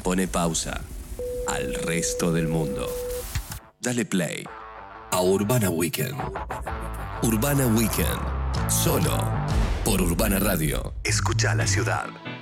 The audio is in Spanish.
pone pausa al resto del mundo. Dale play a Urbana Weekend. Urbana Weekend, solo por Urbana Radio. Escucha la ciudad.